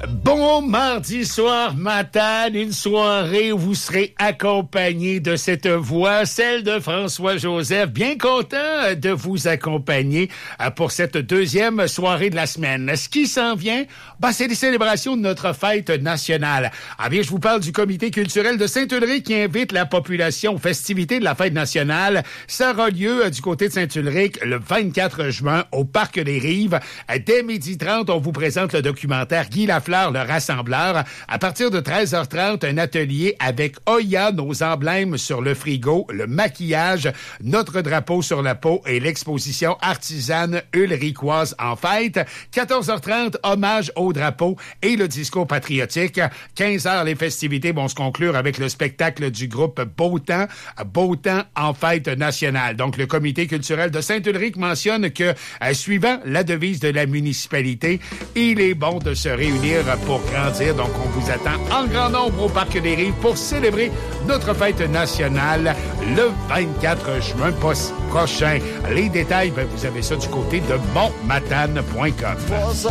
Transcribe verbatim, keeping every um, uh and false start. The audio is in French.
Bon mardi soir, Matane, une soirée où vous serez accompagné de cette voix, celle de François-Joseph. Bien content de vous accompagner pour cette deuxième soirée de la semaine. Ce qui s'en vient, ben, c'est les célébrations de notre fête nationale. Ah bien, je vous parle du comité culturel de Saint-Ulrich qui invite la population aux festivités de la fête nationale. Ça aura lieu du côté de Saint-Ulrich le vingt-quatre juin au Parc des Rives. Dès midi trente, on vous présente le documentaire Guy Lafleur, le rassembleur. À partir de treize heures trente, un atelier avec Oya, nos emblèmes sur le frigo, le maquillage, notre drapeau sur la peau et l'exposition artisane ulrichoise en fête. quatorze heures trente, hommage au drapeau et le discours patriotique. quinze heures, les festivités vont se conclure avec le spectacle du groupe Beau Temps, Beau Temps en fête nationale. Donc, le comité culturel de Saint-Ulrich mentionne que, euh, suivant la devise de la municipalité, il est bon de se réunir pour grandir. Donc, on vous attend en grand nombre au Parc des Rives pour célébrer notre fête nationale le vingt-quatre juin prochain. Les détails, ben, vous avez ça du côté de bon matane point com.